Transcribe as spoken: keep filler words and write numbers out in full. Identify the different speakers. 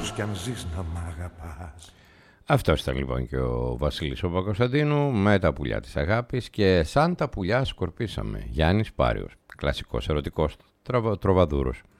Speaker 1: άλλους κι αν ζεις να μ' αγαπάς.
Speaker 2: Αυτός ήταν λοιπόν και ο Βασίλης ο Παπακοσταντίνου με τα πουλιά της αγάπης και σαν τα πουλιά σκορπίσαμε. Γιάννης Πάριος, κλασικός ερωτικός τροβαδούρος.